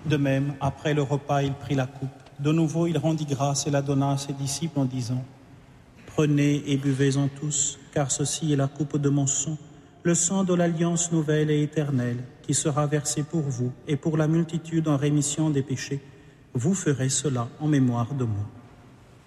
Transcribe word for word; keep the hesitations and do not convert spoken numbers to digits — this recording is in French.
De même, après le repas, il prit la coupe. De nouveau, il rendit grâce et la donna à ses disciples en disant « Prenez et buvez-en tous, car ceci est la coupe de mon sang, le sang de l'alliance nouvelle et éternelle, qui sera versé pour vous et pour la multitude en rémission des péchés. Vous ferez cela en mémoire de moi. »